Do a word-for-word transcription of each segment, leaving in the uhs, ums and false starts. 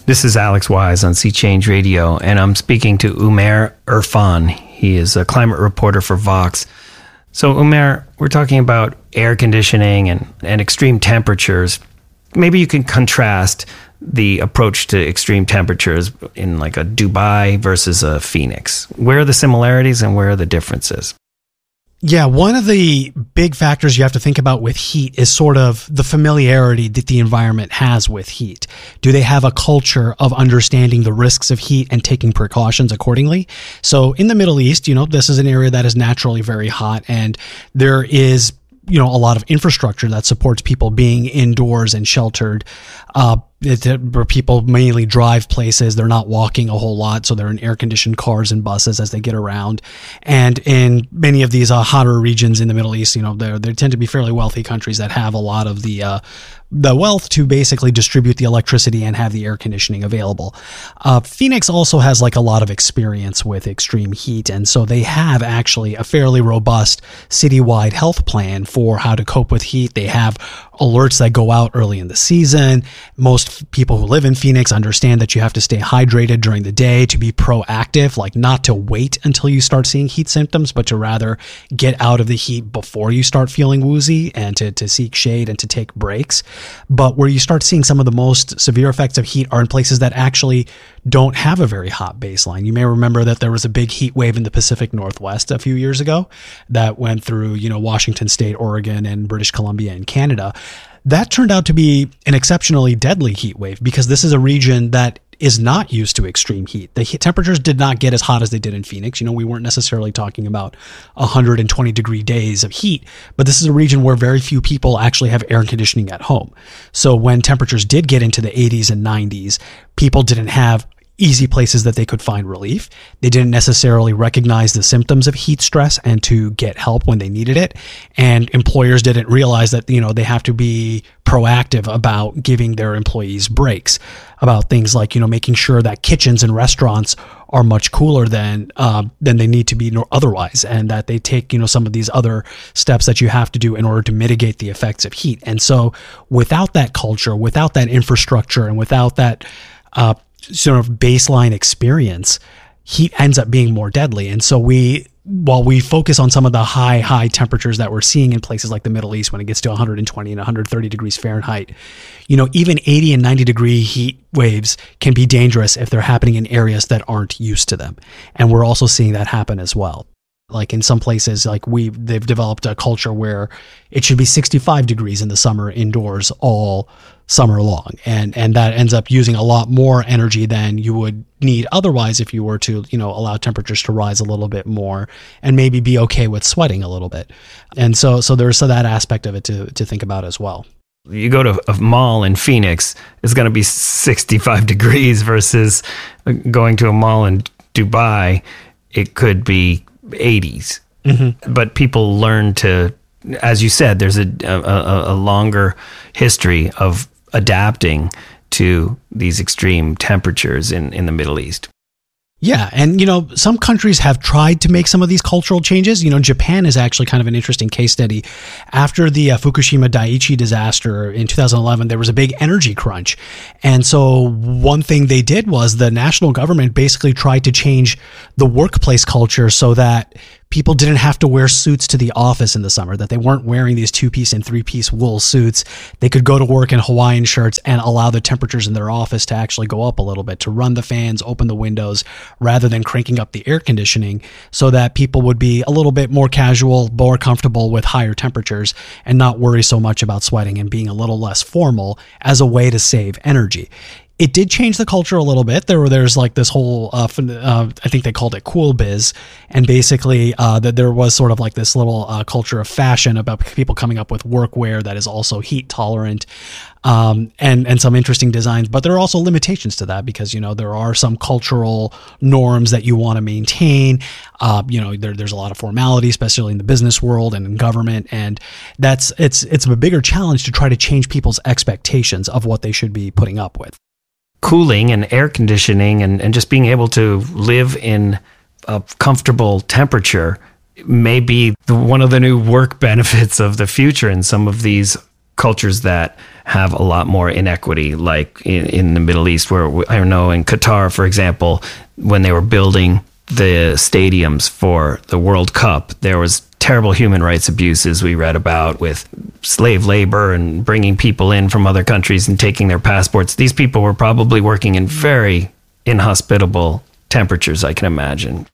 This is Alex Wise on Sea Change Radio, and I'm speaking to Umair Irfan. He is a climate reporter for Vox. So, Umair, we're talking about air conditioning and, and extreme temperatures. Maybe you can contrast the approach to extreme temperatures in like a Dubai versus a Phoenix. Where are the similarities and where are the differences? Yeah, one of the big factors you have to think about with heat is sort of the familiarity that the environment has with heat. Do they have a culture of understanding the risks of heat and taking precautions accordingly? So in the Middle East, you know, this is an area that is naturally very hot, and there is, you know, a lot of infrastructure that supports people being indoors and sheltered. Uh, it, where people mainly drive places, they're not walking a whole lot, so they're in air-conditioned cars and buses as they get around. And in many of these uh, hotter regions in the Middle East, you know, they they tend to be fairly wealthy countries that have a lot of the uh, the wealth to basically distribute the electricity and have the air conditioning available. Uh, Phoenix also has like a lot of experience with extreme heat, and so they have actually a fairly robust citywide health plan for how to cope with heat. They have alerts that go out early in the season. Most people who live in Phoenix understand that you have to stay hydrated during the day, to be proactive, like not to wait until you start seeing heat symptoms, but to rather get out of the heat before you start feeling woozy, and to, to seek shade and to take breaks. But where you start seeing some of the most severe effects of heat are in places that actually don't have a very hot baseline. You may remember that there was a big heat wave in the Pacific Northwest a few years ago that went through, you know, Washington State, Oregon, and British Columbia and Canada. That turned out to be an exceptionally deadly heat wave because this is a region that is not used to extreme heat. The heat temperatures did not get as hot as they did in Phoenix. You know, we weren't necessarily talking about one hundred twenty degree days of heat, but this is a region where very few people actually have air conditioning at home. So when temperatures did get into the eighties and nineties, people didn't have easy places that they could find relief. They didn't necessarily recognize the symptoms of heat stress and to get help when they needed it. And employers didn't realize that, you know, they have to be proactive about giving their employees breaks, about things like, you know, making sure that kitchens and restaurants are much cooler than uh, than they need to be otherwise, and that they take, you know, some of these other steps that you have to do in order to mitigate the effects of heat. And so without that culture, without that infrastructure, and without that uh, sort of baseline experience, heat ends up being more deadly. And so we, while we focus on some of the high, high temperatures that we're seeing in places like the Middle East when it gets to one hundred twenty and one hundred thirty degrees Fahrenheit, you know, even eighty and ninety degree heat waves can be dangerous if they're happening in areas that aren't used to them. And we're also seeing that happen as well. Like in some places, like we, they've developed a culture where it should be sixty-five degrees in the summer indoors all summer long. And, and that ends up using a lot more energy than you would need otherwise if you were to, you know, allow temperatures to rise a little bit more and maybe be okay with sweating a little bit. And so, so there's that aspect of it to, to think about as well. You go to a mall in Phoenix, it's going to be sixty-five degrees versus going to a mall in Dubai, it could be eighties. Mm-hmm. But people learn to, as you said, there's a, a, a longer history of adapting to these extreme temperatures in, in the Middle East. Yeah. And, you know, some countries have tried to make some of these cultural changes. You know, Japan is actually kind of an interesting case study. After the uh, Fukushima Daiichi disaster in two thousand eleven, there was a big energy crunch. And so one thing they did was the national government basically tried to change the workplace culture so that people didn't have to wear suits to the office in the summer, that they weren't wearing these two-piece and three-piece wool suits. They could go to work in Hawaiian shirts and allow the temperatures in their office to actually go up a little bit, to run the fans, open the windows, rather than cranking up the air conditioning, so that people would be a little bit more casual, more comfortable with higher temperatures, and not worry so much about sweating and being a little less formal as a way to save energy. It did change the culture a little bit. There were there's like this whole uh, uh, I think they called it cool biz, and basically uh, that there was sort of like this little uh, culture of fashion about people coming up with workwear that is also heat tolerant, um, and and some interesting designs. But there are also limitations to that because, you know, there are some cultural norms that you want to maintain. Uh, you know, there, there's a lot of formality, especially in the business world and in government, and that's it's it's a bigger challenge to try to change people's expectations of what they should be putting up with. Cooling and air conditioning and, and just being able to live in a comfortable temperature may be the, one of the new work benefits of the future in some of these cultures that have a lot more inequity, like in, in the Middle East, where I don't know, in Qatar, for example, when they were building the stadiums for the World Cup, there was terrible human rights abuses we read about with slave labor and bringing people in from other countries and taking their passports. These people were probably working in very inhospitable temperatures, I can imagine.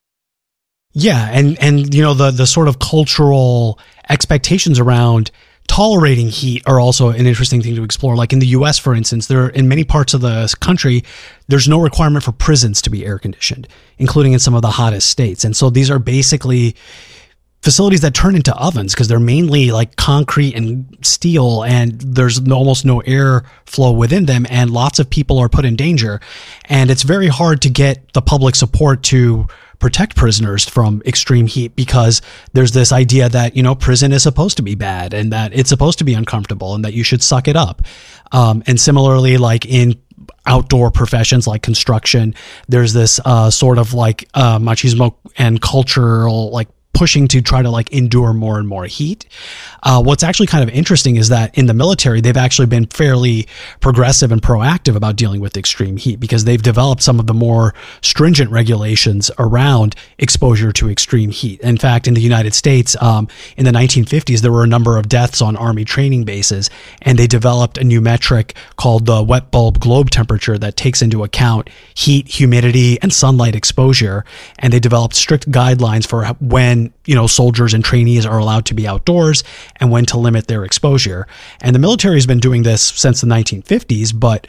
Yeah, and and you know the the sort of cultural expectations around tolerating heat are also an interesting thing to explore. Like in the U S, for instance, there in many parts of the country, there's no requirement for prisons to be air conditioned, including in some of the hottest states. And so these are basically facilities that turn into ovens because they're mainly like concrete and steel, and there's no, almost no air flow within them, and lots of people are put in danger. And it's very hard to get the public support to protect prisoners from extreme heat because there's this idea that, you know, prison is supposed to be bad and that it's supposed to be uncomfortable and that you should suck it up. Um, and similarly, like in outdoor professions like construction, there's this uh, sort of like uh, machismo and cultural like pushing to try to like endure more and more heat. Uh, what's actually kind of interesting is that in the military, they've actually been fairly progressive and proactive about dealing with extreme heat because they've developed some of the more stringent regulations around exposure to extreme heat. In fact, in the United States, um, in the nineteen fifties, there were a number of deaths on Army training bases, and they developed a new metric called the wet bulb globe temperature that takes into account heat, humidity, and sunlight exposure. And they developed strict guidelines for when you know, soldiers and trainees are allowed to be outdoors and when to limit their exposure. And the military has been doing this since the nineteen fifties, but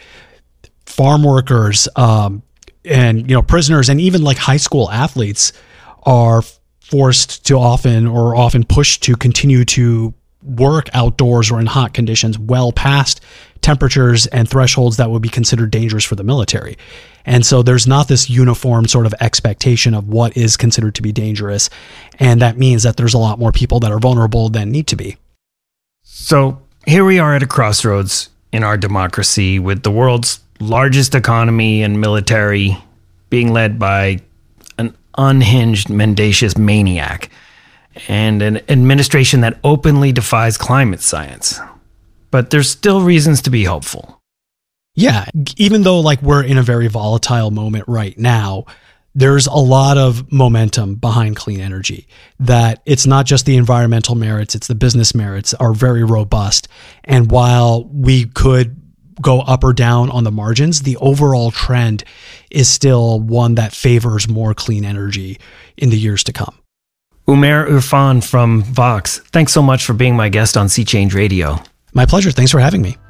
farm workers um, and, you know, prisoners and even like high school athletes are forced to often or often pushed to continue to work outdoors or in hot conditions well past temperatures and thresholds that would be considered dangerous for the military. And so there's not this uniform sort of expectation of what is considered to be dangerous. And that means that there's a lot more people that are vulnerable than need to be. So here we are at a crossroads in our democracy with the world's largest economy and military being led by an unhinged, mendacious maniac and an administration that openly defies climate science. But there's still reasons to be hopeful. Yeah, even though like we're in a very volatile moment right now, there's a lot of momentum behind clean energy, that it's not just the environmental merits, it's the business merits are very robust. And while we could go up or down on the margins, the overall trend is still one that favors more clean energy in the years to come. Umair Irfan from Vox, thanks so much for being my guest on Sea Change Radio. My pleasure. Thanks for having me.